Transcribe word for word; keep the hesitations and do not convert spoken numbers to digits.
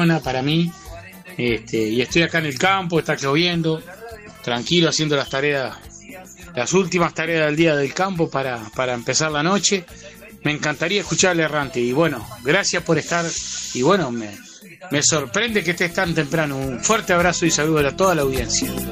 para mí. Este, y estoy acá en el campo, está lloviendo, tranquilo, haciendo las tareas, las últimas tareas del día del campo para, para empezar la noche. Me encantaría escucharle Errante, y bueno, gracias por estar, y bueno, me, me sorprende que estés tan temprano. Un fuerte abrazo y saludo a toda la audiencia.